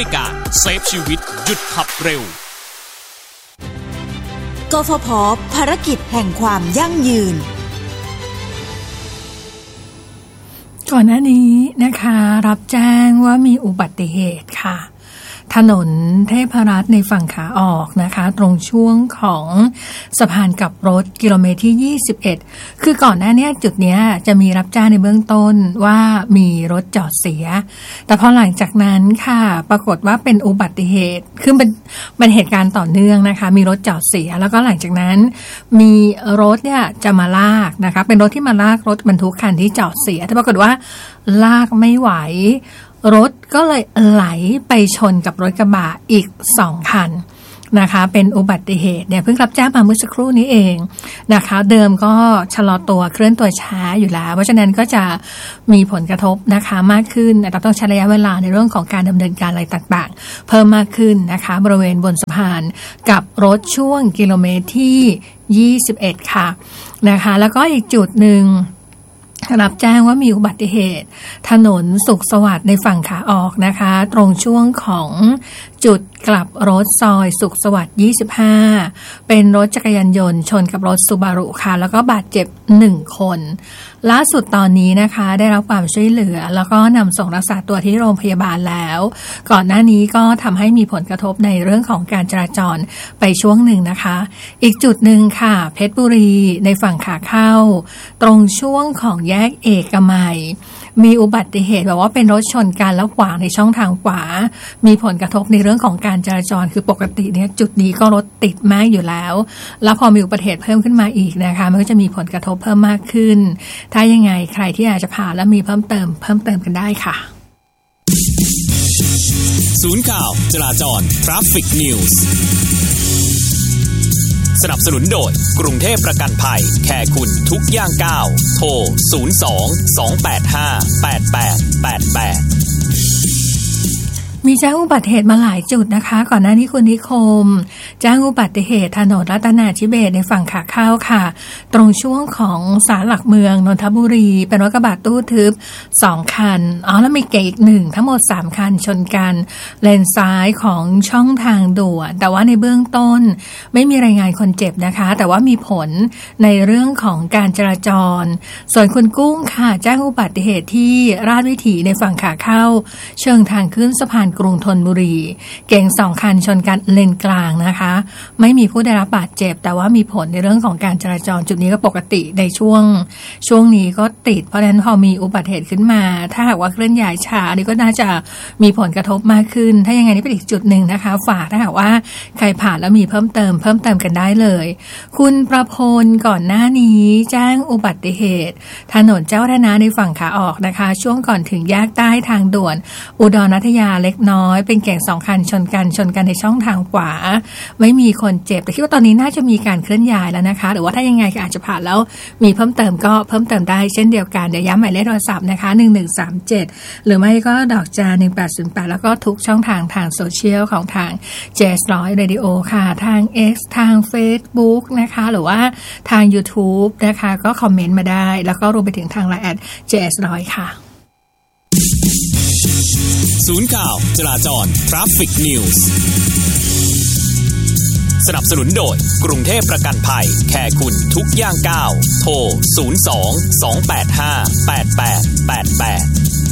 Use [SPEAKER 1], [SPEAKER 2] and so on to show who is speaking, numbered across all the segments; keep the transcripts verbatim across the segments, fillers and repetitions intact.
[SPEAKER 1] ในการเซฟชีวิตหยุดขับเร็ว
[SPEAKER 2] กฟผ.ภารกิจแห่งความยั่งยืน
[SPEAKER 3] ก่อนหน้านี้นะคะรับแจ้งว่ามีอุบัติเหตุค่ะถนนเทพรัตน์ในฝั่งขาออกนะคะตรงช่วงของสะพานกลับรถกิโลเมตรที่ยี่สิบเอ็ดคือก่อนหน้านี้จุดนี้จะมีรับแจ้งในเบื้องต้นว่ามีรถจอดเสียแต่พอหลังจากนั้นค่ะปรากฏว่าเป็นอุบัติเหตุคือเป็นเป็นเหตุการณ์ต่อเนื่องนะคะมีรถจอดเสียแล้วก็หลังจากนั้นมีรถเนี่ยจะมาลากนะคะเป็นรถที่มาลากรถบรรทุกคันที่จอดเสียแต่ปรากฏว่าลากไม่ไหวรถก็เลยไหลไปชนกับรถกระบะอีกสองคันนะคะเป็นอุบัติเหตุเนี่ยเพิ่งรับแจ้งมาเมื่อสักครู่นี้เองนะคะเดิมก็ชะลอตัวเคลื่อนตัวช้าอยู่แล้วเพราะฉะนั้นก็จะมีผลกระทบนะคะมากขึ้นแต่ต้องใช้ระยะเวลาในเรื่องของการดำเนินการอะไรต่างๆเพิ่มมากขึ้นนะคะบริเวณบนสะพานกับรถช่วงกิโลเมตรที่ยี่สิบเอ็ดค่ะนะคะแล้วก็อีกจุดหนึ่งรับแจ้งว่ามีอุบัติเหตุถนนสุขสวัสดิ์ในฝั่งขาออกนะคะตรงช่วงของจุดกลับรถซอยสุขสวัสดิ์ยี่สิบห้าเป็นรถจักรยานยนต์ชนกับรถซูบารุค่ะแล้วก็บาดเจ็บหนึ่งคนล่าสุดตอนนี้นะคะได้รับความช่วยเหลือแล้วก็นำส่งรักษาตัวที่โรงพยาบาลแล้วก่อนหน้านี้ก็ทำให้มีผลกระทบในเรื่องของการจราจรไปช่วงหนึ่งนะคะอีกจุดหนึ่งค่ะเพชรบุรีในฝั่งขาเข้าตรงช่วงของแยกเอกมัยมีอุบัติเหตุแบบว่าเป็นรถชนกันแล้วขวางในช่องทางขวามีผลกระทบในเรื่องของการจราจรคือปกติเนี่ยจุดนี้ก็รถติดมากอยู่แล้วแล้วพอมีอุบัติเหตุเพิ่มขึ้นมาอีกนะคะมันก็จะมีผลกระทบเพิ่มมากขึ้นถ้ายังไงใครที่อาจจะผ่านแล้วมีเพิ่มเติมเพิ่มเติมกันได้ค่ะ
[SPEAKER 1] ศูนย์ข่าวจราจร Traffic News สนับสนุนโดยกรุงเทพประกันภัยแค่คุณทุกย่างก้าวโทรศูนย์ สอง สอง แปด ห้า แปด แปด แปด แปด
[SPEAKER 3] มีแจ้งอุบัติเหตุมาหลายจุดนะคะก่อนหน้านี้คุณนิคมแจ้งอุบัติเหตุถนนรัตนาธิเบศรในฝั่งขาเข้าค่ะตรงช่วงของศาลหลักเมืองนนทบุรีเป็นรถกระบะตู้ทึบสองคันอ๋อแล้วมีเก๋อีกหนึ่งทั้งหมดสามคันชนกันเลนซ้ายของช่องทางด่วนแต่ว่าในเบื้องต้นไม่มีรายงานคนเจ็บนะคะแต่ว่ามีผลในเรื่องของการจราจรส่วนคุณกุ้งค่ะแจ้งอุบัติเหตุที่ราชวิถีในฝั่งขาเข้าเชิงทางขึ้นสะพานกรุงธนบุรีเก๋งสองคันชนกันเลนกลางนะคะไม่มีผู้ได้รับบาดเจ็บแต่ว่ามีผลในเรื่องของการจราจรจุดนี้ก็ปกติในช่วงช่วงนี้ก็ติดเพราะฉะนั้นพอมีอุบัติเหตุขึ้นมาถ้าหากว่าเคลื่อนย้ายช้านี่ก็น่าจะมีผลกระทบมากขึ้นถ้ายังไงนี่เป็นอีกจุดหนึ่งนะคะฝากถ้าหากว่าใครผ่านแล้วมีเพิ่มเติมเพิ่มเติมกันได้เลยคุณประพลก่อนหน้านี้แจ้งอุบัติเหตุถนนเจ้าวัฒนะในฝั่งขาออกนะคะช่วงก่อนถึงแยกใต้ทางด่วนอุดรนัทยาเล็กน้อยเป็นเก๋งสองคันชนกันชนกันในช่องทางขวาไม่มีคนเจ็บแต่คิดว่าตอนนี้น่าจะมีการเคลื่อนย้ายแล้วนะคะหรือว่าถ้ายังไงก็อาจจะผ่านแล้วมีเพิ่มเติมก็เพิ่มเติมได้เช่นเดียวกันเดี๋ยวย้ำหมายเลขโทรศัพท์นะคะหนึ่งหนึ่งสามเจ็ดหรือไม่ก็ดอกจานหนึ่งแปดศูนย์แปดแล้วก็ทุกช่องทางทางโซเชียลของทาง เจ เอส หนึ่งร้อย Radio ค่ะทาง X ทาง Facebook นะคะหรือว่าทาง YouTube นะคะก็คอมเมนต์มาได้แล้วก็รวมไปถึงทาง ไลน์ แอท เจ เอส หนึ่งร้อย ค่ะ
[SPEAKER 1] ศูนย์ข่าวจราจร Traffic News สนับสนุนโดยกรุงเทพประกันภัยแค่คุณทุกย่างก้าวโทรศูนย์ สอง สอง แปด ห้า แปด แปด แปด แปด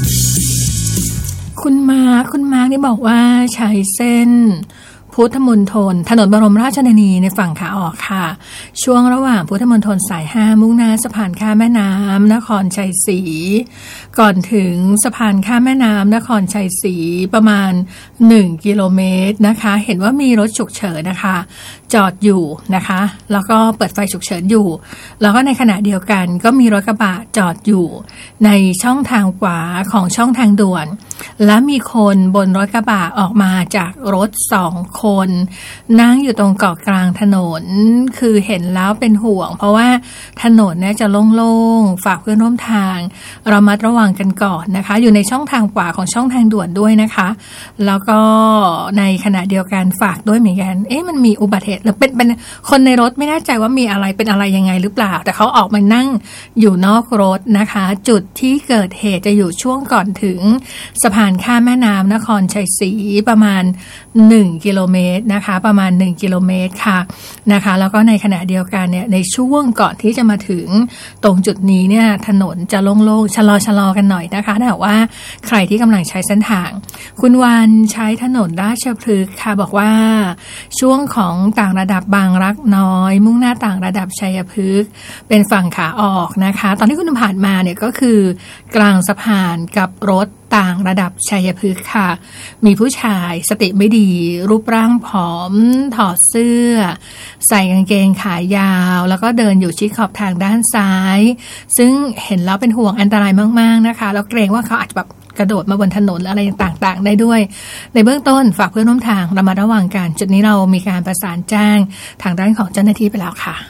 [SPEAKER 3] คุณมาร์คคุณมาร์คนี่บอกว่าใช้เส้นพุทธมณฑลถนนบรมราชชนนีในฝั่งขาออกค่ะช่วงระหว่างพุทธมณฑลสายห้ามุ่งหน้าสะพานข้ามแม่น้ำนครชัยศรีก่อนถึงสะพานข้ามแม่น้ำนครชัยศรีประมาณหนึ่งกิโลเมตรนะคะเห็นว่ามีรถฉุกเฉินนะคะจอดอยู่นะคะแล้วก็เปิดไฟฉุกเฉินอยู่แล้วก็ในขณะเดียวกันก็มีรถกระบะจอดอยู่ในช่องทางขวาของช่องทางด่วนและมีคนบนรถกระบะออกมาจากรถสองคนคนนั่งอยู่ตรงเกาะกลางถนนคือเห็นแล้วเป็นห่วงเพราะว่าถนนเนี่ยจะโล่งๆฝากเพื่อนร่วมทางเรามาระวังกันก่อนนะคะอยู่ในช่องทางขวาของช่องทางด่วนด้วยนะคะแล้วก็ในขณะเดียวกันฝากด้วยเหมือนกันเอ๊ะมันมีอุบัติเหตุหรือเป็นเป็นคนในรถไม่แน่ใจว่ามีอะไรเป็นอะไรยังไงหรือเปล่าแต่เขาออกมานั่งอยู่นอกรถนะคะจุดที่เกิดเหตุจะอยู่ช่วงก่อนถึงสะพานข้ามแม่น้ำนครชัยศรีประมาณหนึ่งกิโลเมตรนะคะประมาณหนึ่งกิโลเมตรค่ะนะคะแล้วก็ในขณะเดียวกันเนี่ยในช่วงก่อนที่จะมาถึงตรงจุดนี้เนี่ยถนนจะโล่งๆชะลอชะลอกันหน่อยนะคะแต่ว่าใครที่กำลังใช้เส้นทางคุณวันใช้ถนนราชพฤกษ์ค่ะบอกว่าช่วงของต่างระดับบางรักน้อยมุ่งหน้าต่างระดับชัยพฤกษ์เป็นฝั่งขาออกนะคะตอนที่คุณผ่านมาเนี่ยก็คือกลางสะพานกับรถต่างระดับชัยพฤกษ์ค่ะมีผู้ชายสติไม่ดีรูปร่างผอมถอดเสื้อใส่กางเกงขายาวแล้วก็เดินอยู่ชิดขอบทางด้านซ้ายซึ่งเห็นแล้วเป็นห่วงอันตรายมากๆนะคะแล้วเกรงว่าเขาอาจจะแบบกระโดดมาบนถนนอะไรต่างๆได้ด้วยในเบื้องต้นฝากเพื่อนร่วมทางระมัดระวังกันจุดนี้เรามีการประสานแจ้งทางด้านของเจ้าหน้าที่ไปแล้วค่ะ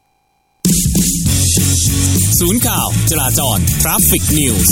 [SPEAKER 1] ศูนย์ข่าวจราจร Traffic News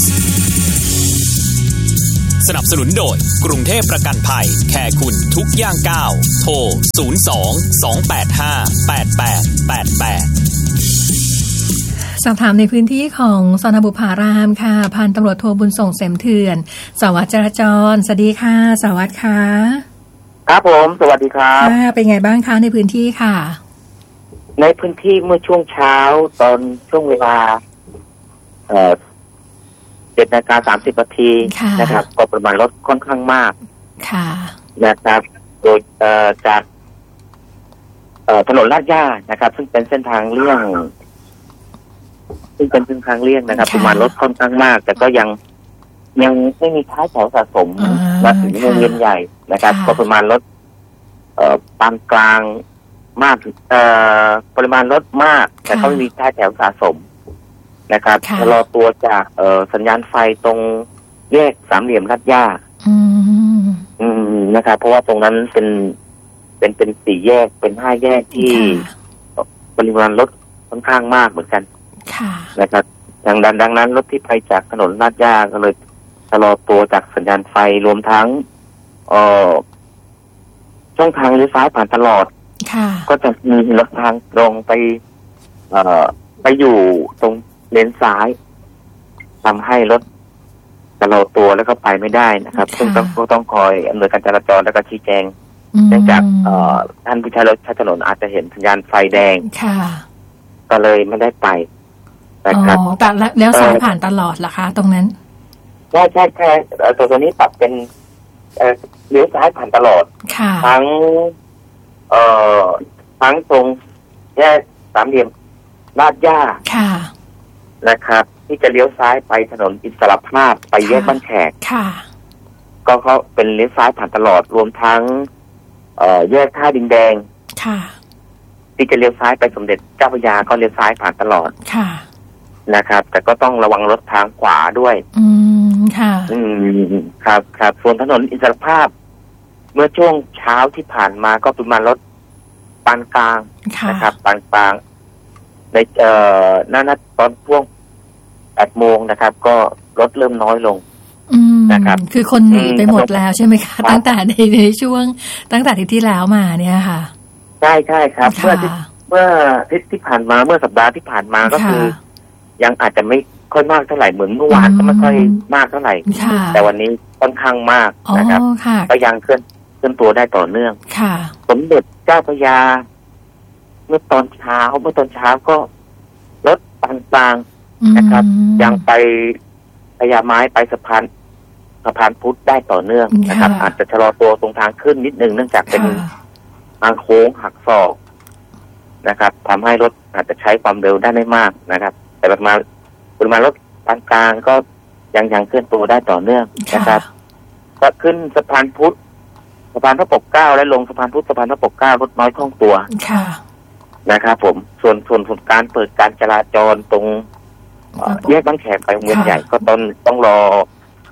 [SPEAKER 1] สนับสนุนโดยกรุงเทพประกันภัยแค่คุณทุกย่างก้าวโทรศูนย์ สอง สอง แปด ห้า แปด แปด แปด แปด
[SPEAKER 3] สอบถามในพื้นที่ของสน.บุพารามค่ะพันตำรวจโทบุญส่งเสมเถื่อนสารวัตรจราจรสวัสดีค่ะสารวัตรค่ะ
[SPEAKER 4] ครับผมสวัสดีครับ
[SPEAKER 3] เป็นไงบ้างคะในพื้นที่ค่ะ
[SPEAKER 4] ในพื้นที่เมื่อช่วงเช้าตอนช่วงเวลาเอ่อเจ็ดนาฬิกาสามสิบนาทีนะครับก็ประมาณรถค่อนข้างมาก
[SPEAKER 3] ค่ะ
[SPEAKER 4] นะครับโดยเอ่อจากเอ่อถนนลาดย่านะครับซึ่งเป็นเส้นทางเลี่ยงซึ่งเป็นเส้นทางเลี่ยงนะครับประมาณรถค่อนข้างมากแต่ก็ยังยังไม่มีท้ายแถวสะสมมาถึงวงเวียนใหญ่นะครับก็ประมาณรถเอ่อปานกลางมากเอ่อปริมาณรถมากแต่เขาไม่มีท้ายแถวสะสมนะครับชะลอตัวจากเอ่อสัญญาณไฟตรงแยกสามเหลี่ยมลาดย่าอืมอืมนะครับเพราะว่าตรงนั้นเป็นเป็นเป็นสี่แยกเป็นห้าแยกที่ปริมาณรถค่อนข้างมากเหมือนกันนะครับดังนั้นดังนั้นรถที่ไปจากถนนลาดย่าก็เลยชะลอตัวจากสัญญาณไฟรวมทั้งเอ่อช่องทางเลี้ยวซ้ายผ่านตลอดก็จะมีรถทางตรงไปเอ่อไปอยู่ตรงเลนซ้ายทำให้รถชะลอตัวแล้วก็ไปไม่ได้นะครับซึ่งต้องต้องคอยอำนวยการจราจรแล้วก็ชี้แจงเนื่องจากเอ่อท่านผู้ใช้รถใช้ถนนอาจจะเห็นสัญญาณไฟแดงก็เลยไม่ได้ไปนะครับ
[SPEAKER 3] แต่แล้วซ้ายผ่านตลอดเหรอคะตรงนั้น
[SPEAKER 4] ใช่ใช่แค่ตัวตัวนี้ปรับเป็นเลี้ยวซ้ายผ่านตลอดทั้งเอ่อทั้งตรงแยกสามเหลี่ยมลาดย่านะครับที่จะเลี้ยวซ้ายไปถนนอิสรภาพไปแยกบ้านแขกก็เขาเป็นเลี้ยวซ้ายผ่านตลอดรวมทั้งเอ่อแยกท่าดินแดงที่จะเลี้ยวซ้ายไปสมเด็จเจ้าพระยาก็เลี้ยวซ้ายผ่านตลอดนะครับแต่ก็ต้องระวังรถทางขวาด้วยอืมค่ะอืมครับครับส่วนถนนอิสรภาพเมื่อช่วงเช้าที่ผ่านมาก็ประมาณรถปานกลางนะครับปานกลางในเอ่อหน้านัดตอนช่วงแปดโมงนะครับก็รถเริ่มน้อยลง
[SPEAKER 3] นะครับคือคนหนีไปหมดแล้วใช่ไหมคะตั้งแต่ในในช่วงตั้งแต่ที่ที่แล้วมาเนี่ยค่ะ
[SPEAKER 4] ใช่ใช่ครับเมื่อเมื่อที่ที่ผ่านมาเมื่อสัปดาห์ที่ผ่านมาก็คือยังอาจจะไม่ค่อยมากเท่าไหร่เหมือนเมื่อวานก็ไม่ค่อยมากเท่าไหร่แต่วันนี้ค่อนข้างมากนะครับก็ยังเคลื่อนเคลื่อนตัวได้ต่อเนื่องสมเด็จเจ้าพระยาเมื่อตอนเช้าเมื่อตอนเช้าก็รถปานกลางนะครับยังไปพญาไม้ไปสะพานสะพานพุทธได้ต่อเนื่องนะครับอาจจะชะลอตัวตรงทางขึ้นนิดนึงเนื่องจากเป็นทางโค้งหักศอกนะครับทำให้รถอาจจะใช้ความเร็วได้ไม่มากนะครับแต่ประมาณปริมาณรถปานกลางก็ยังยังเคลื่อนตัวได้ต่อเนื่องนะครับก็ขึ้นสะพานพุทธสะพานพระปกเกล้าและลงสะพานพุทธสะพานพระปกเกล้ารถน้อยคล่องตัวนะครับผมส่วนส่วนส่วนการเปิดการจราจรตรงแยกบางแขกไปวงเวียนใหญ่ก็ต้องต้องรอ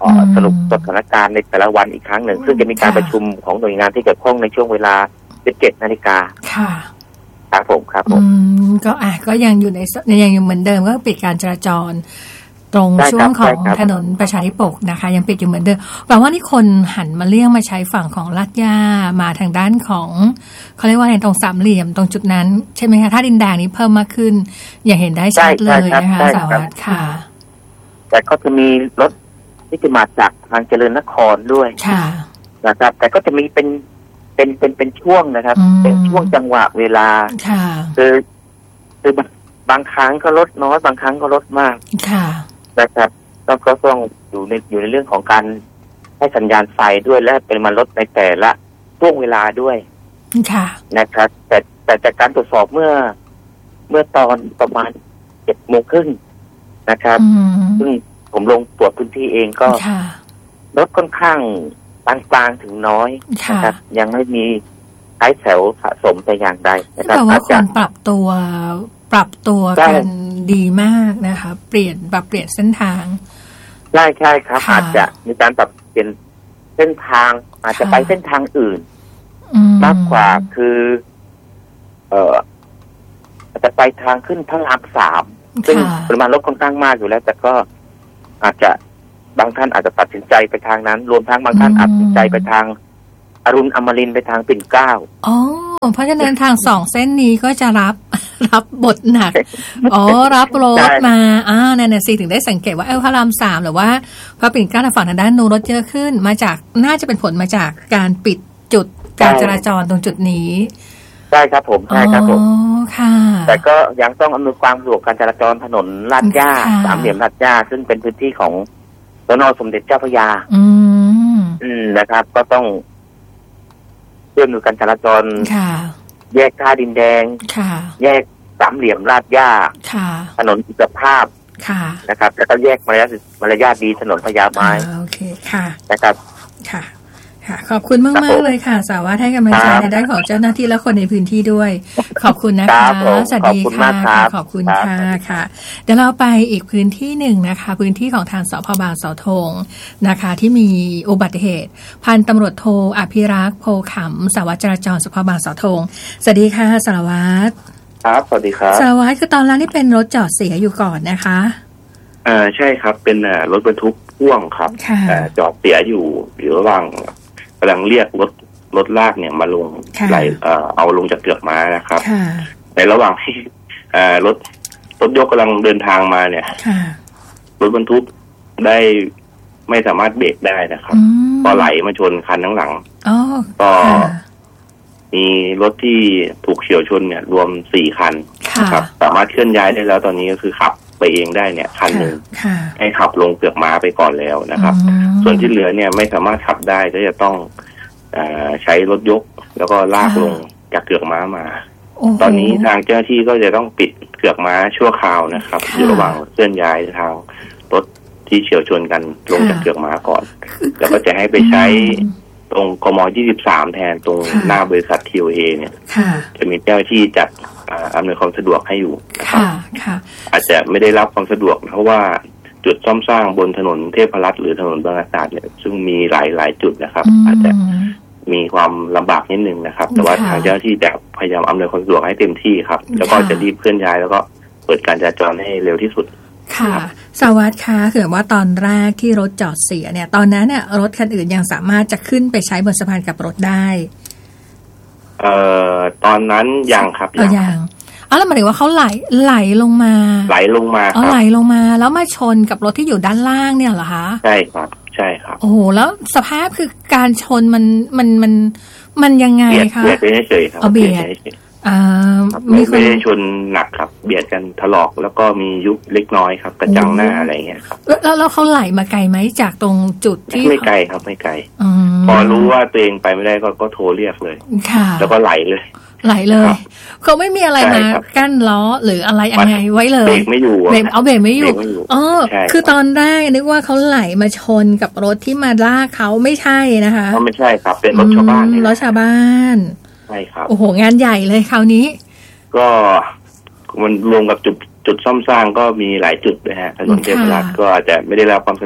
[SPEAKER 4] อสรุปสถานการณ์ในแต่ละวันอีกครั้งหนึ่งซึ่งจะมีการประชุมของหน่วยงานที่เกี่ยวข้องในช่วงเวลา สิบเจ็ดนาฬิกา
[SPEAKER 3] ค่ะ
[SPEAKER 4] ครับผมครับผม
[SPEAKER 3] ก็อ่ะก็ยังอยู่ในยังอยู่เหมือนเดิมก็ปิดการจราจรตรงช่วงของถนนประชาธิปกนะคะยังปิดอยู่เหมือนเดิมแปลว่านี่คนหันมาเลี่ยงมาใช้ฝั่งของลาดย่ามาทางด้านของเขาเรียกว่าในตรงสามเหลี่ยมตรงจุดนั้นใช่ไหมคะถ้าดินแดงนี้เพิ่มมากขึ้นอย่างเห็นได้ชัดเลยนะคะสารวัตรค่ะ
[SPEAKER 4] แต่ก็จะมีรถที่จะมาจากทางเจริญนครด้วย
[SPEAKER 3] ค่ะ
[SPEAKER 4] นะครับแต่ก็จะมีเป็นเป็นเป็นเป็นช่วงนะครับเป็นช่วงจังหวะเวลา
[SPEAKER 3] ค่ะ
[SPEAKER 4] คือคือบางครั้งก็ลดน้อยบางครั้งก็ลดมาก
[SPEAKER 3] ค่ะ
[SPEAKER 4] นะครับต้องก็ต้องอยู่ในอยู่ในเรื่องของการให้สัญญาณไฟด้วยและเป็นมันลดในแต่ละช่วงเวลาด้วย
[SPEAKER 3] ค่ะ
[SPEAKER 4] นะครับแต่แต่จากการตรวจสอบเมื่อเมื่อตอนประมาณเจ็ดโมงครึ่งนะครับซึ่งผมลงตรวจพื้นที่เองก็ลดค่อนข้างกลางๆถึงน้อยนะครับยังไม่มีท้ายแถวสะสมแต่อย่างใดนะครับ
[SPEAKER 3] แต่ว่าคนปรับตัวปรับตัวกันดีมากนะคะเปลี่ยนปรับเปลี่ยนเส้นทาง
[SPEAKER 4] ใช่ใช่ครับอาจจะมีการปรับเปลี่ยนเส้นทางอาจจะไปเส้นทางอื่นมากกว่าคือเอ่ออาจจะไปทางขึ้นพระรามสามซึ่งปริมาณรถค่อนข้างมากอยู่แล้วแต่ก็อาจจะบางท่านอาจจะตัดสินใจไปทางนั้นรวมทั้งบางท่านอาจตัดสินใจไปทางอรุณอมรินทร์ไปทางปิ่นเกล้า
[SPEAKER 3] อ๋อเพราะฉะนั้นทางสองเส้นนี้ก็จะรับรับบทหนักอ๋อรับรถมาอ่านั่นน่ะสิถึงได้สังเกตว่าเออพระรามสามหรือว่าพระปิ่นเกล้าฝั่งทางด้านนู้นรถเยอะขึ้นมาจากน่าจะเป็นผลมาจากการปิดจุดการจราจรตรงจุดนี้
[SPEAKER 4] ใช่ครับผมใช่ครับผม
[SPEAKER 3] อ๋อค่ะ
[SPEAKER 4] แต่ก็ยังต้องอำนวยความสะดวกการจราจรถนนลาดย่าสามเหลี่ยมลาดย่าซึ่งเป็นพื้นที่ของสน.สมเด็จเจ้าพระยา
[SPEAKER 3] อืม
[SPEAKER 4] อืมนะครับก็ต้องเชื่อมโยงการจราจรแยกท่าดินแดงแยกสามเหลี่ยมลาดย่าถนนอิสรภาพนะครับแล้วก็แยกมารยาทมารยาทดีถนนพญาไม้
[SPEAKER 3] โอเคค่ะ
[SPEAKER 4] นะครับ
[SPEAKER 3] ค่ะค่ะขอบคุณมากมากเลยค่ะสาวาให้กำลังใจในด้านของเจ้าหน้าที่และคนในพื้นที่ด้วยขอบคุณนะคะสวัสดีค่ะขอบคุณค่ะค่ะเดี๋ยวเราไปอีกพื้นที่หนึ่งนะคะพื้นที่ของทางสพ.บางเสาธงนะคะที่มีอุบัติเหตุพันตำรวจโทอภิรักษ์โพขำสารวัตรจราจรสพ.บางเสาธงสวัสดีค่ะสารวัตร
[SPEAKER 4] ครับสวัสดีครับ
[SPEAKER 3] สารวัตรคือตอนแรกนี่เป็นรถจอดเสียอยู่ก่อนนะคะ
[SPEAKER 4] อ่าใช่ครับเป็นรถบรรทุกพ่วงครับจอดเสียอยู่อยู่ระหว่างกำลังเรียกรถรถลากเนี่ยมาลงไหลเอ่อเอาลงจากเกือกม้านะครับในระหว่างที่เอ่อรถรถยกกำลังเดินทางมาเนี่ยรถบรรทุกได้ไม่สามารถเบรกได้นะครับก็ไหลมาชนคันข้างหลังก็มีรถที่ถูกเฉี่ยวชนเนี่ยรวมสี่คันครับสามารถเคลื่อนย้ายได้แล้วตอนนี้ก็คือขับไปเองได้เนี่ยคันหนึ่งให้ขับลงเกือกม้าไปก่อนแล้วนะครับส่วนที่เหลือเนี่ยไม่สามารถขับได้ก็จะต้องเอ่อใช้รถยกแล้วก็ลากลงจากเกือกม้ามาตอนนี้ทางเจ้าหน้าที่ก็จะต้องปิดเกือกม้าชั่วคราวนะครับอยู่ระหว่างเคลื่อนย้ายทางรถที่เฉี่ยวชนกันลงจากเกือกม้าก่อนแล้วก็จะให้ไปใช้ตรงกม.ยี่สิบสามแทนตรงหน้าบริษัท ที โอ เอ เนี่ยจะมีเจ้าหน้าที่จัดอำนวยความสะดวกให้อยู่นะครับอาจจะไม่ได้รับความสะดวกเพราะว่าจุดซ่อมสร้างบนถนนเทพรัตน์หรือถนนบางนาตราดเนี่ยซึ่งมีหลายหลายจุดนะครับอาจจะมีความลำบากนิดนึงนะครับแต่ว่าทางเจ้าหน้าที่จะพยายามอำนวยความสะดวกให้เต็มที่ครับแล้วก็จะรีบเคลื่อนย้ายแล้วก็เปิดการจราจรให้เร็วที่สุด
[SPEAKER 3] ค่ะสารวัตรคะคือว่าตอนแรกที่รถจอดเสียเนี่ยตอนนั้นเนี่ยรถคันอื่นยังสามารถจะขึ้นไปใช้บนสะพานกับรถได้
[SPEAKER 4] เอ่อตอนนั้นยังครับ
[SPEAKER 3] ยังอ๋อแล้วหมายถึงว่าเขาไหลไหลลงมา
[SPEAKER 4] ไหลลงมา
[SPEAKER 3] อ๋อไหลลงมาแล้วมาชนกับรถที่อยู่ด้านล่างเนี่ยเหรอคะ
[SPEAKER 4] ใช่ครับใช่ครับ
[SPEAKER 3] โอ้โหแล้วสภาพคือการชนมันมันมันมันยังไงคะ
[SPEAKER 4] เบียดไปเฉยๆครับ
[SPEAKER 3] เบียดอ่า
[SPEAKER 4] ไม่ได้ชนหนักครับเบียดกันถลอกแล้วก็มียุบเล็กน้อยครับกระจังหน้าอะไรเงี้ยครับ
[SPEAKER 3] แล้วแล้วเขาไหลมาไกลไหมจากตรงจุดที่
[SPEAKER 4] ไม่ไกลครับไม่ไกลพอรู้ว่าตัวเองไปไม่ได้ก็ก็โทรเรียกเลยแล้วก็ไหลเลย
[SPEAKER 3] ไหลเลยเขาไม่มีอะไรมากั้นล้อหรืออะไรยังไงไว้เลย
[SPEAKER 4] เบรกไม่อยู่
[SPEAKER 3] เบรกเอาเบรกไม่อยู่อ๋อคือตอนแรกนึกว่าเขาไหลมาชนกับรถที่มาลากเขาไม่ใช่นะคะ
[SPEAKER 4] ไม่ใช่ครับเป็นรถชาวบ้าน
[SPEAKER 3] รถชาวบ้าน
[SPEAKER 4] ใช่ครับ
[SPEAKER 3] โอ้โหงานใหญ่เลยคราวนี้
[SPEAKER 4] ก็มันรวมกับจุดจุดซ่อมสร้างก็มีหลายจุดนะฮะถนนเทพรัตน์ก็อาจจะไม่ได้รับความสะดวก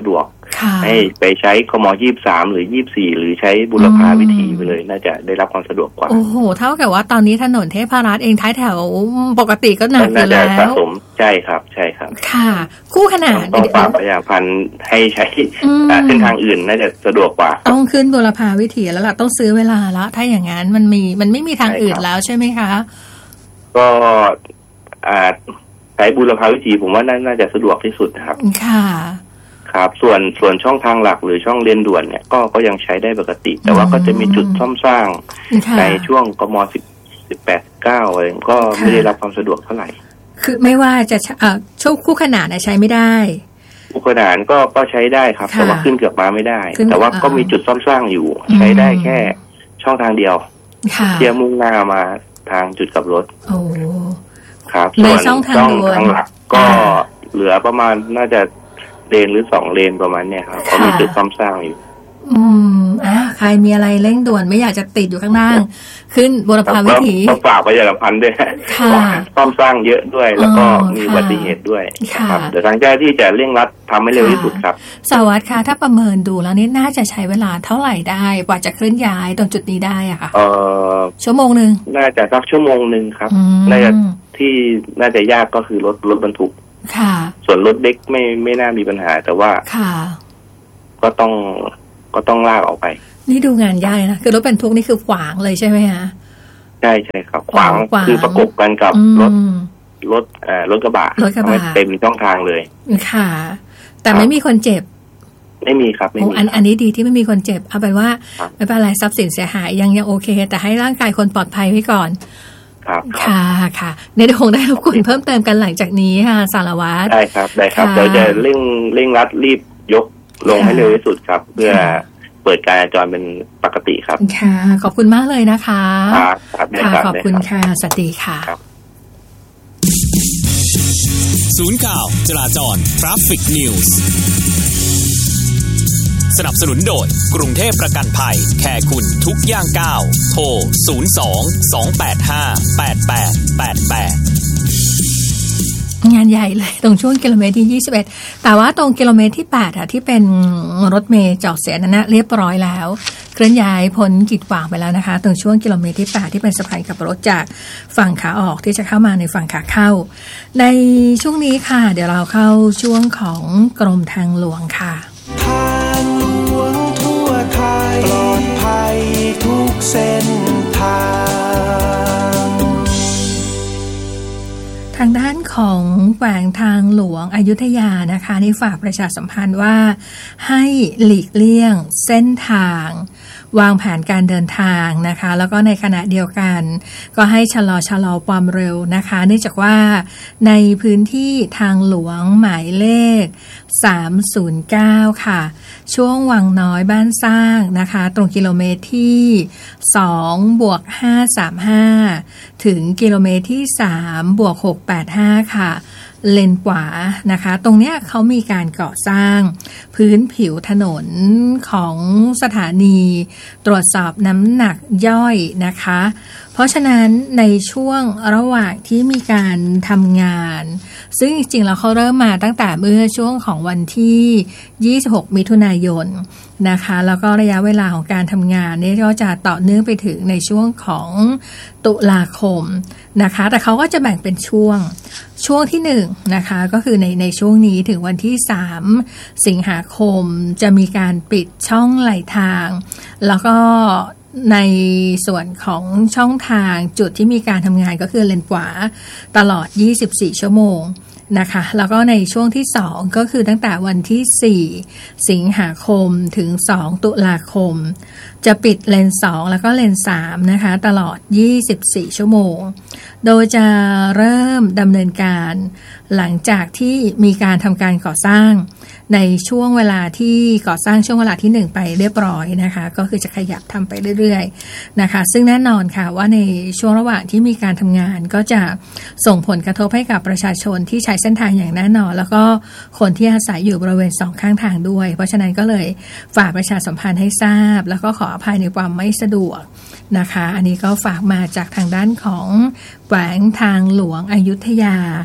[SPEAKER 4] ให้ไปใช้คมยี่สิบสามหรือยี่สิบสี่หรือใช้บุรพาวิถีไปเลยน่าจะได้รับความสะดวกกว่า
[SPEAKER 3] โอ้โหเท่ากับว่าตอนนี้ถนนเทพรัตน์เองท้ายแถวปกติก็หนักอยู่แล้ว
[SPEAKER 4] ใช่ครับใช่ครับ
[SPEAKER 3] ค่ะคู่ขนาน
[SPEAKER 4] ต้องปรับประชาพันธ์ให้ใช้เส้นทางอื่นน่าจะสะดวกกว่า
[SPEAKER 3] ต้องขึ้นบุรพาวิถีแล้วล่ะต้องซื้อเวลาละถ้าอย่างนั้นมันมีมันไม่มีทางอื่นแล้วใช่ไหมคะ
[SPEAKER 4] ก็อาจใช้บุรพาวิถีผมว่าน่าจะสะดวกที่สุดครับ
[SPEAKER 3] ค่ะ
[SPEAKER 4] ครับส่วนส่วนช่องทางหลักหรือช่องเลนด่วนเนี่ยก็ก็ยังใช้ได้ปกติแต่ว่าก็จะมีจุดซ่อมสร้างในช่วงกมสิบสิบแปดเก้าอะไรก็ไม่ได้รับความสะดวกเท่าไหร่
[SPEAKER 3] คือไม่ว่าจะเอ่อช่วงคู่ขนานใช้ไม่ได้
[SPEAKER 4] คู่ขนานก็ก็ใช้ได้ครับแต่ว่าขึ้นเกือบมาไม่ได้แต่ว่าก็มีจุดซ่อมสร้างอยู่ใช้ได้แค่ช่องทางเดียวเที่ยวมุ่งหน้ามาทางจุดกลับรถ
[SPEAKER 3] โอ้
[SPEAKER 4] ครับส่วนช่องทางหลักก็เหลือประมาณน่าจะเลนหรือสองเลนประมาณเนี้ยครับเขามีจุดซ่อมสร้างอยู่
[SPEAKER 3] อืมอ่าใครมีอะไรเร่งด่วนไม่อยากจะติดอยู่ข้างล่างขึ้นบุรพาวิถี
[SPEAKER 4] ต้องฝากประชาสัมพันธ์ด้วยซ่อมสร้างเยอะด้วยแล้วก็มีอุบัติเหตุด้วยครับเดี๋ยวทางเจ้าที่จะเร่งรัดทำให้เร็วที่สุดครับ
[SPEAKER 3] สวัสดิ์ค่ะถ้าประเมินดูแล้วนี่น่าจะใช้เวลาเท่าไหร่ได้กว่าจะเคลื่อนย้ายตรงจุดนี้ได้อะค่ะ
[SPEAKER 4] เอ่อ
[SPEAKER 3] ชั่วโมงนึง
[SPEAKER 4] น่าจะสักชั่วโมงนึงครับน่าจะที่น่าจะยากก็คือรถรถบรรทุก
[SPEAKER 3] ค่ะ
[SPEAKER 4] ส่วนรถเล็กไม่ไม่น่ามีปัญหาแต่ว่า
[SPEAKER 3] ค่ะ
[SPEAKER 4] ก็ต้องก็ต้องลากออกไป
[SPEAKER 3] นี่ดูงานยากนะคือรถบรรทุกนี่คือขวางเลยใช่ไหมคะ
[SPEAKER 4] ใช่ใช่ครับขวางคือประกบกันกับรถรถเอ่อรถกระบะ
[SPEAKER 3] รถกระบะ
[SPEAKER 4] เต็มช่องทางเลย
[SPEAKER 3] ค่ะแต่ไม่มีคนเจ็บ
[SPEAKER 4] ไม่มีครับไม่มี
[SPEAKER 3] อันอันนี้ดีที่ไม่มีคนเจ็บเอาเป็นว่าไม่เป็นไรทรัพย์สินเสียหายยังยังโอเคแต่ให้ร่างกายคนปลอดภัยไว้ก่อนค่ะค่ะในเดี๋ยวคงได้รบกวนเพิ่มเติมกันหลังจากนี้ค่ะสารวัตร
[SPEAKER 4] ได้ครับได้ครับเดี๋ยวจะเร่งเร่งรัดรีบยกลงให้เร็วที่สุดครับเพื่อเปิดการจราจรเป็นปกติครับ
[SPEAKER 3] ค่ะขอบคุณมากเลยนะคะ
[SPEAKER 4] ครับ
[SPEAKER 3] ค่ะขอบคุณค่ะสวัสดีค่ะ
[SPEAKER 1] ศูนย์ข่าวจราจร Traffic News สนับสนุนโดยกรุงเทพประกันภัยแค่คุณทุกย่างก้าวโทรศูนย์ สอง สอง แปด ห้า แปด แปด แปด แปด
[SPEAKER 3] งานใหญ่เลยตรงช่วงกิโลเมตรที่ยี่สิบเอ็ดแต่ว่าตรงกิโลเมตรที่แปดอ่ะที่เป็นรถเมล์จอดเสียนั่นนะเรียบร้อยแล้วเคลื่อนย้ายพ้นกีดขวางไปแล้วนะคะตรงช่วงกิโลเมตรที่แปดที่เป็นสะพานกับรถจากฝั่งขาออกที่จะเข้ามาในฝั่งขาเข้าในช่วงนี้ค่ะเดี๋ยวเราเข้าช่วงของกรมทางหลวงค่ะ
[SPEAKER 5] ทางหลวงทั่วไทยปลอดภัยทุกเส้นทาง
[SPEAKER 3] ทางด้านของแขวงทางหลวงอยุธยานะคะนี่ฝากประชาสัมพันธ์ว่าให้หลีกเลี่ยงเส้นทางวางแผนการเดินทางนะคะแล้วก็ในขณะเดียวกันก็ให้ชะลอชะลอความเร็วนะคะเนื่องจากว่าในพื้นที่ทางหลวงหมายเลขสามศูนย์เก้าค่ะช่วงวังน้อยบ้านสร้างนะคะตรงกิโลเมตรที่สองบวกห้าสามห้าถึงกิโลเมตรที่สามบวกหกแปดห้าค่ะเลนขวานะคะตรงเนี้ยเขามีการก่อสร้างพื้นผิวถนนของสถานีตรวจสอบน้ำหนักย่อยนะคะเพราะฉะนั้นในช่วงระหว่างที่มีการทำงานซึ่งจริงๆแล้วเขาเริ่มมาตั้งแต่เมื่อช่วงของวันที่ยี่สิบหกมิถุนายนนะคะแล้วก็ระยะเวลาของการทำงานนี่ก็จะต่อเนื่องไปถึงในช่วงของตุลาคมนะคะแต่เขาก็จะแบ่งเป็นช่วงช่วงที่หนึ่งนะคะก็คือในในช่วงนี้ถึงวันที่สามสิงหาคมจะมีการปิดช่องไหลทางแล้วก็ในส่วนของช่องทางจุดที่มีการทำงานก็คือเลนขวาตลอดยี่สิบสี่ชั่วโมงนะคะแล้วก็ในช่วงที่สองก็คือตั้งแต่วันที่สี่สิงหาคมถึงสองตุลาคมจะปิดเลนสองแล้วก็เลนสามนะคะตลอดยี่สิบสี่ชั่วโมงโดยจะเริ่มดำเนินการหลังจากที่มีการทำการก่อสร้างในช่วงเวลาที่ก่อสร้างช่วงเวลาที่หนึ่งไปเรียบร้อยนะคะก็คือจะขยับทำไปเรื่อยๆนะคะซึ่งแน่นอนค่ะว่าในช่วงระหว่างที่มีการทำงานก็จะส่งผลกระทบให้กับประชาชนที่ใช้เส้นทางอย่างแน่นอนแล้วก็คนที่อาศัยอยู่บริเวณสองข้างทางด้วยเพราะฉะนั้นก็เลยฝากประชาสัมพันธ์ให้ทราบแล้วก็ขออภัยในความไม่สะดวกนะคะอันนี้ก็ฝากมาจากทางด้านของแขวงทางหลวงอยุธยา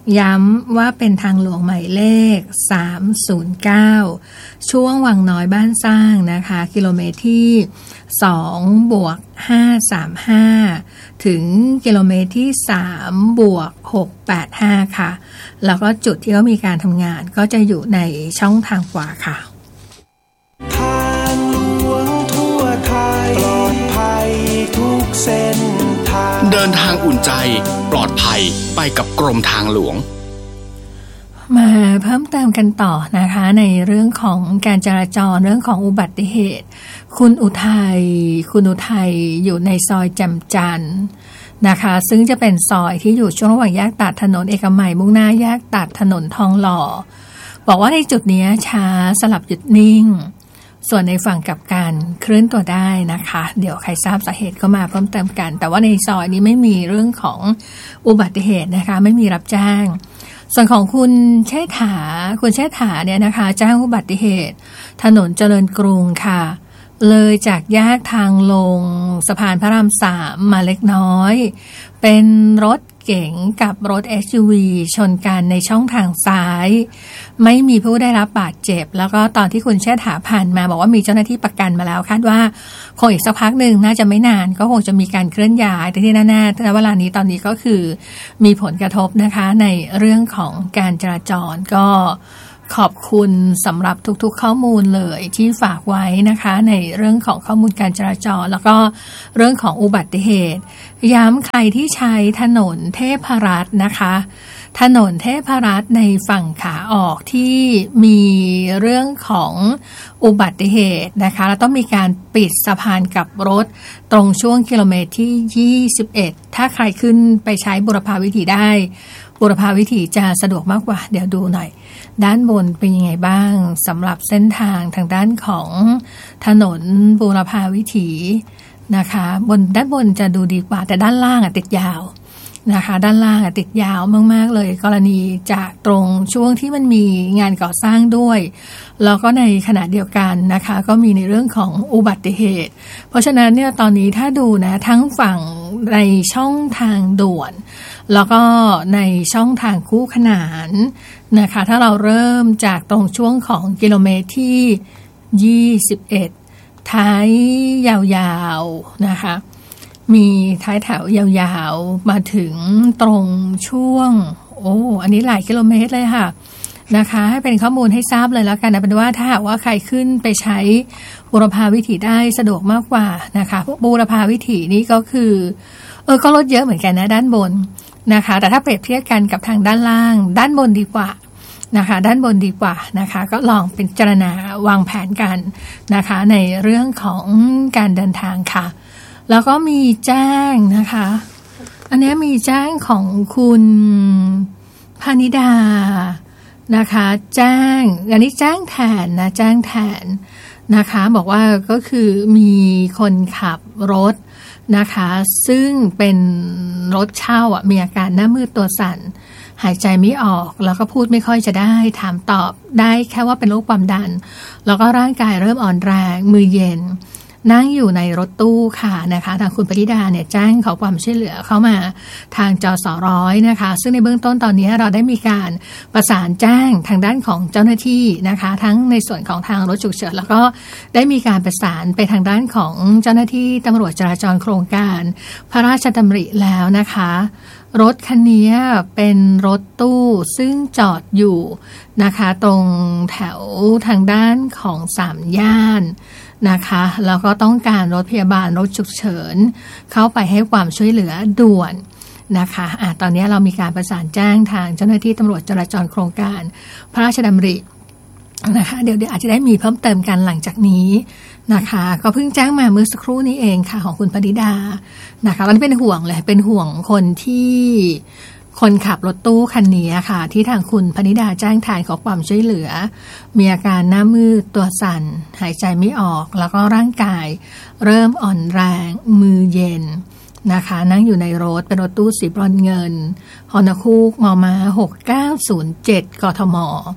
[SPEAKER 3] ย้ำว่าเป็นทางหลวงหมายเลขสามศูนย์เก้าช่วงวังน้อยบ้านสร้างนะคะกิโลเมตรที่สองบวกห้าสามห้าถึงกิโลเมตรที่สามบวกหกแปดห้าค่ะแล้วก็จุดที่เขามีการทำงานก็จะอยู่ในช่องทางขวาค่ะ
[SPEAKER 5] ทางหลวงทั่วไทยปลอดภัยทุกเส้นทาง
[SPEAKER 6] เดินทางอุ่นใจปลอดภัยไปกับกรมทางหลวง
[SPEAKER 3] มาเพิ่มเติมกันต่อนะคะในเรื่องของการจราจรเรื่องของอุบัติเหตุคุณอุทัยคุณอุทัยอยู่ในซอยแจ่มจันทร์นะคะซึ่งจะเป็นซอยที่อยู่ช่วงระหว่างแยกตัดถนนเอกมัยมุ่งหน้าแยกตัดถนนทองหล่อบอกว่าในจุดนี้ช้าสลับหยุดนิ่งส่วนในฝั่งกับการเคลื่อนตัวได้นะคะเดี๋ยวใครทราบสาเหตุก็มาเพิ่มเติมกันแต่ว่าในซอยนี้ไม่มีเรื่องของอุบัติเหตุนะคะไม่มีรับแจ้งส่วนของคุณเชษฐาคุณเชษฐาเนี่ยนะคะแจ้งอุบัติเหตุถนนเจริญกรุงค่ะเลยจากแยกทางลงสะพานพระรามสามมาเล็กน้อยเป็นรถเก๋งกับรถ เอส ยู วี ชนกันในช่องทางซ้ายไม่มีผู้ได้รับบาดเจ็บแล้วก็ตอนที่คุณเชษฐาผ่านมาบอกว่ามีเจ้าหน้าที่ประกันมาแล้วคาดว่าคงอีกสักพักหนึ่งน่าจะไม่นานก็คงจะมีการเคลื่อนย้ายแต่ที่แน่ๆณเวลานี้ตอนนี้ก็คือมีผลกระทบนะคะในเรื่องของการจราจรก็ขอบคุณสำหรับทุกๆข้อมูลเลยที่ฝากไว้นะคะในเรื่องของข้อมูลการจราจรแล้วก็เรื่องของอุบัติเหตุย้ำใครที่ใช้ถนนเทพรัตน์นะคะถนนเทพรัตน์ในฝั่งขาออกที่มีเรื่องของอุบัติเหตุนะคะแล้วต้องมีการปิดสะพานกลับรถตรงช่วงกิโลเมตรที่ยี่สิบเอ็ดถ้าใครขึ้นไปใช้บุรพาวิถีได้บุรพาวิถีจะสะดวกมากกว่าเดี๋ยวดูหน่อยด้านบนเป็นยังไงบ้างสำหรับเส้นทางทางด้านของถนนบุรพาวิถีนะคะบนด้านบนจะดูดีกว่าแต่ด้านล่างอ่ะติดยาวนะคะด้านล่างอ่ะติดยาวมากๆเลยกรณีจากตรงช่วงที่มันมีงานก่อสร้างด้วยแล้วก็ในขณะเดียวกันนะคะก็มีในเรื่องของอุบัติเหตุเพราะฉะนั้นเนี่ยตอนนี้ถ้าดูนะทั้งฝั่งในช่องทางด่วนแล้วก็ในช่องทางคู่ขนานนะคะถ้าเราเริ่มจากตรงช่วงของกิโลเมตรที่ยี่สิบเอ็ดท้ายยาวๆนะคะมีท้ายแถวยาวๆมาถึงตรงช่วงโอ้อันนี้หลายกิโลเมตรเลยค่ะนะคะให้เป็นข้อมูลให้ทราบเลยแล้วกันนะเป็นว่าถ้าหากว่าใครขึ้นไปใช้บูรพาวิถีได้สะดวกมากกว่านะคะบูรพาวิถีนี้ก็คือเออก็ลดเยอะเหมือนกันนะด้านบนนะคะแต่ถ้าเปรียบเทียบกันกับทางด้านล่างด้านบนดีกว่านะคะด้านบนดีกว่านะคะก็ลองเป็นจารณาวางแผนกันนะคะในเรื่องของการเดินทางค่ะแล้วก็มีแจ้งนะคะอันนี้มีแจ้งของคุณพนิดานะคะแจ้งอันนี้แจ้งแทนนะแจ้งแทนนะคะบอกว่าก็คือมีคนขับรถนะคะซึ่งเป็นรถเช่าอ่ะมีอาการหน้ามืดตัวสั่นหายใจไม่ออกแล้วก็พูดไม่ค่อยจะได้ถามตอบได้แค่ว่าเป็นโรคความดันแล้วก็ร่างกายเริ่มอ่อนแรงมือเย็นนั่งอยู่ในรถตู้ค่ะนะคะทางคุณปริดาเนี่ยแจ้งขอความช่วยเหลือเข้ามาทางจสร้อยนะคะซึ่งในเบื้องต้นตอนนี้เราได้มีการประสานแจ้งทางด้านของเจ้าหน้าที่นะคะทั้งในส่วนของทางรถฉุกเฉินแล้วก็ได้มีการประสานไปทางด้านของเจ้าหน้าที่ตำรวจจราจรโครงการพระราชดำริแล้วนะคะรถคันนี้เป็นรถตู้ซึ่งจอดอยู่นะคะตรงแถวทางด้านของสามย่านนะคะแล้วก็ต้องการรถพยาบาลรถฉุกเฉินเข้าไปให้ความช่วยเหลือด่วนนะคะอ่ะตอนนี้เรามีการประสานแจ้งทางเจ้าหน้าที่ตำรวจจราจรโครงการพระราชดำรินะคะเดี๋ยวเดี๋ยวอาจจะได้มีเพิ่มเติมกันหลังจากนี้นะคะก็เพิ่งแจ้งมาเมื่อสักครู่นี้เองค่ะของคุณปณิดานะคะตอนนี้เป็นห่วงเลยเป็นห่วงคนที่คนขับรถตู้คันนี้ค่ะที่ทางคุณพนิดาแจ้งทานขอความช่วยเหลือมีอาการหน้ามืดตัวสั่นหายใจไม่ออกแล้วก็ร่างกายเริ่มอ่อนแรงมือเย็นนะคะนั่งอยู่ในรถเป็นรถตู้สีบรอนเงินฮอนคูกมอมาหกเก้าศูนย์เจ็ดกทม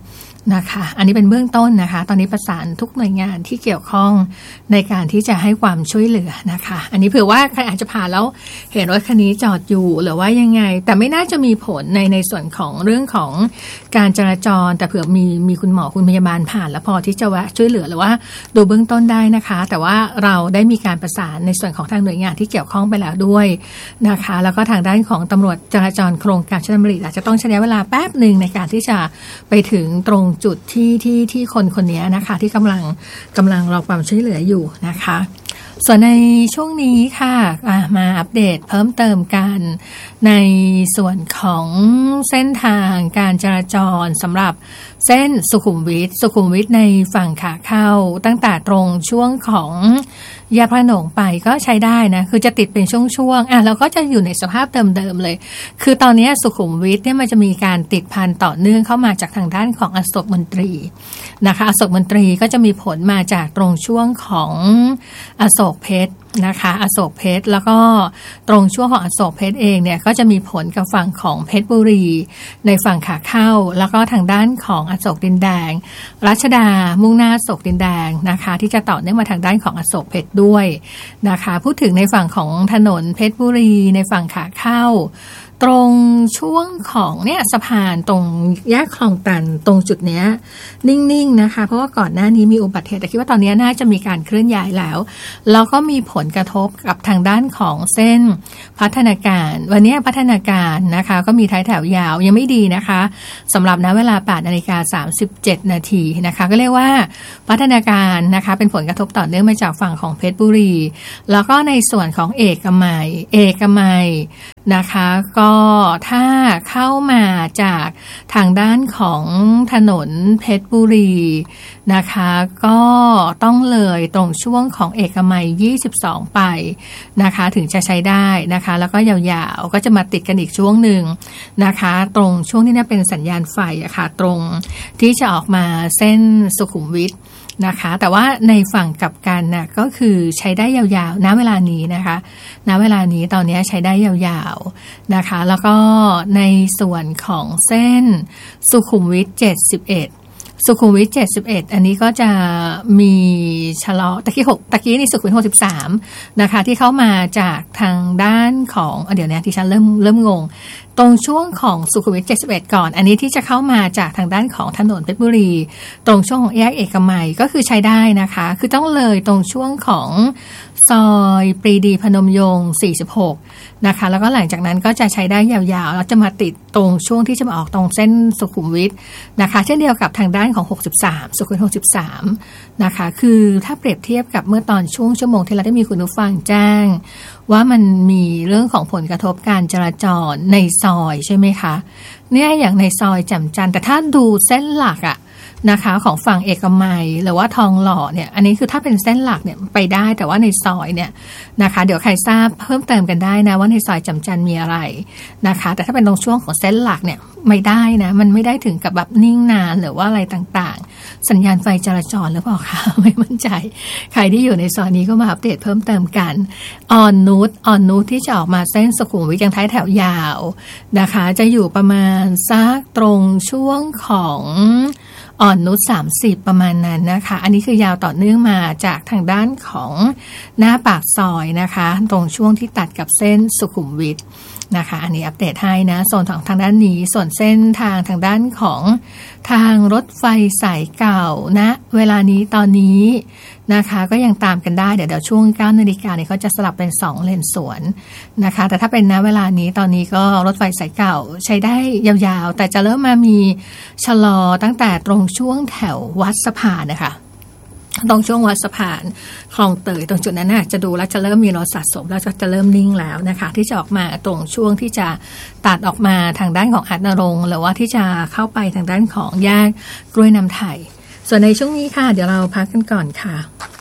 [SPEAKER 3] นะคะอันนี้เป็นเบื้องต้นนะคะตอนนี้ประสานทุกหน่วยงานที่เกี่ยวข้องในการที่จะให้ความช่วยเหลือนะคะอันนี้เผื่อว่าใครอาจจะผ่านแล้วเห็นรถคันนี้จอดอยู่หรือว่ายังไงแต่ไม่น่าจะมีผลในในส่วนของเรื่องของการจราจรแต่เผื่อมีมีคุณหมอคุณพยาบาลผ่านแล้วพอที่จะแวะช่วยเหลือหรือว่าดูเบื้องต้นได้นะคะแต่ว่าเราได้มีการประสานในส่วนของทางหน่วยงานที่เกี่ยวข้องไปแล้วด้วยนะคะแล้วก็ทางด้านของตำรวจจราจรโครงการชลบุรีอาจจะต้องใช้เวลาแป๊บนึงในการที่จะไปถึงตรงจุดที่ที่ที่คนคนนี้นะคะที่กำลังกำลังรอความช่วยเหลืออยู่นะคะส่วนในช่วงนี้ค่ะมาอัปเดตเพิ่มเติมกันในส่วนของเส้นทางการจราจรสำหรับเส้นสุขุมวิทสุขุมวิทในฝั่งขาเข้าตั้งแต่ตรงช่วงของแยกพระโขนงไปก็ใช้ได้นะคือจะติดเป็นช่วงๆอ่ะเราก็จะอยู่ในสภาพเดิมๆเลยคือตอนนี้สุขุมวิทเนี่ยมันจะมีการติดพันต่อเนื่องเข้ามาจากทางด้านของอโศกมนตรีนะคะอโศกมนตรีก็จะมีผลมาจากตรงช่วงของอโศกเพชรนะคะอโศกเพชรแล้วก็ตรงช่วงของอโศกเพชรเองเนี่ยก็จะมีผลกับฝั่งของเพชรบุรีในฝั่งขาเข้าแล้วก็ทางด้านของอโศกดินแดงรัชดามุ่งหน้าอโศกดินแดงนะคะที่จะต่อเนื่องมาทางด้านของอโศกเพชรด้วยนะคะพูดถึงในฝั่งของถนนเพชรบุรีในฝั่งขาเข้าตรงช่วงของเนี่ยสะพานตรงแยกคลองตันตรงจุดเนี้ยนิ่งๆนะคะเพราะว่าก่อนหน้านี้มีอุบัติเหตุแต่คิดว่าตอนนี้น่าจะมีการเคลื่อนย้ายแล้วแล้วก็มีผลกระทบกับทางด้านของเส้นพัฒนาการวันนี้พัฒนาการนะคะก็มีท้ายแถวยาวยังไม่ดีนะคะสำหรับณเวลา แปดนาฬิกาสามสิบเจ็ดนาทีนะคะก็เรียกว่าพัฒนาการนะคะเป็นผลกระทบต่อเนื่องมาจากฝั่งของเพชรบุรีแล้วก็ในส่วนของเอกมัยเอกมัยนะคะก็ถ้าเข้ามาจากทางด้านของถนนเพชรบุรีนะคะก็ต้องเลยตรงช่วงของเอกมัยยี่สิบสองไปนะคะถึงจะใช้ได้นะคะแล้วก็ยาวๆก็จะมาติดกันอีกช่วงหนึ่งนะคะตรงช่วงที่น่าเป็นสัญญาณไฟอะค่ะตรงที่จะออกมาเส้นสุขุมวิทนะคะแต่ว่าในฝั่งกลับกันนะก็คือใช้ได้ยาวๆณเวลานี้นะคะณเวลานี้ตอนนี้ใช้ได้ยาวๆนะคะแล้วก็ในส่วนของเส้นสุขุมวิทเจ็ดสิบเอ็ดสุขุมวิทเจ็ดสิบเอ็ดอันนี้ก็จะมีชะลอตะกี้หกตะกี้นี่สุขุมวิทหกสิบสามนะคะที่เข้ามาจากทางด้านของเดี๋ยวนี้ที่ฉันเริ่มเริ่มงงตรงช่วงของสุขุมวิทเจ็ดสิบเอ็ดก่อนอันนี้ที่จะเข้ามาจากทางด้านของถนนเพชรบุรีตรงช่วงของแยกเอกมัยก็คือใช้ได้นะคะคือต้องเลยตรงช่วงของซอยปรีดีพนมยงค์สี่สิบหกนะคะแล้วก็หลังจากนั้นก็จะใช้ได้ยาวๆแล้วจะมาติดตรงช่วงที่จะมาออกตรงเส้นสุขุมวิทนะคะเช่นเดียวกับทางด้านของหกสิบสามสุขุมวิทหกสิบสามนะคะคือถ้าเปรียบเทียบกับเมื่อตอนช่วงชั่วโมงที่เราได้มีคุณผู้ฟังแจ้งว่ามันมีเรื่องของผลกระทบการจราจรในซอยใช่ไหมคะเนี่ยอย่างในซอยแจ่มจันทร์แต่ถ้าดูเส้นหลักอะนะคะของฝั่งเอกมัยหรือว่าทองหล่อเนี่ยอันนี้คือถ้าเป็นเส้นหลักเนี่ยไปได้แต่ว่าในซอยเนี่ยนะคะเดี๋ยวใครทราบเพิ่มเติมกันได้นะว่าในซอยจำจันมีอะไรนะคะแต่ถ้าเป็นตรงช่วงของเส้นหลักเนี่ยไม่ได้นะมันไม่ได้ถึงกับแบบนิ่งนานหรือว่าอะไรต่างๆสัญญาณไฟจราจรหรือเปล่าคะไม่มั่นใจใครที่อยู่ในซอยนี้ก็มาอัปเดตเพิ่มเติมกันออนนูตออนนูตที่จะออกมาเส้นสุขุมวิทยังท้ายแถวยาวนะคะจะอยู่ประมาณซักตรงช่วงของอ่อนนุชสามสิบประมาณนั้นนะคะอันนี้คือยาวต่อเนื่องมาจากทางด้านของหน้าปากซอยนะคะตรงช่วงที่ตัดกับเส้นสุขุมวิทนะคะอันนี้อัปเดตให้นะส่วนของทางด้านนี้ส่วนเส้นทางทางด้านของทางรถไฟสายเก่านะเวลานี้ตอนนี้นะคะก็ยังตามกันได้เดี๋ยวเดี๋ยวช่วงเก้านาฬิกาเนี่ยเขาจะสลับเป็นสองเลนสวนนะคะแต่ถ้าเป็นณเวลานี้ตอนนี้ก็รถไฟสายเก่าใช้ได้ยาวๆแต่จะเริ่มมามีชะลอตั้งแต่ตรงช่วงแถววัดสะพานนะคะตรงช่วงวัดสะพานคลองเตยตรงจุดนั้นน่ะจะดูแล้วจะเริ่มมีรถสะสมแล้วจะเริ่มนิ่งแล้วนะคะที่จะออกมาตรงช่วงที่จะตัดออกมาทางด้านของอาจนรงค์หรือว่าที่จะเข้าไปทางด้านของแยกกล้วยน้ำไทยส่วนในช่วงนี้ค่ะเดี๋ยวเราพักกันก่อนค่ะ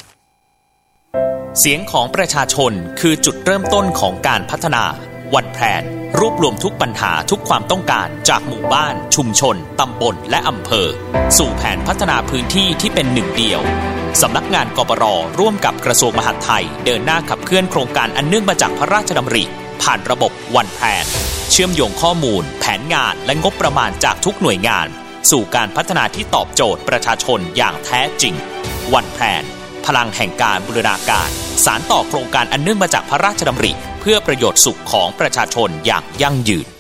[SPEAKER 1] เสียงของประชาชนคือจุดเริ่มต้นของการพัฒนาวันแพนรวบรวมทุกปัญหาทุกความต้องการจากหมู่บ้านชุมชนตำบลและอำเภอสู่แผนพัฒนาพื้นที่ที่เป็นหนึ่งเดียวสำนักงานกปร.ร่วมกับกระทรวงมหาดไทยเดินหน้าขับเคลื่อนโครงการอันเนื่องมาจากพระราชดำริผ่านระบบวันแพนเชื่อมโยงข้อมูลแผนงานและงบประมาณจากทุกหน่วยงานสู่การพัฒนาที่ตอบโจทย์ประชาชนอย่างแท้จริงวันแพลนพลังแห่งการบูรณาการสานต่อโครงการอันเนื่องมาจากพระราชดำริเพื่อประโยชน์สุขของประชาชนอย่างยั่งยืน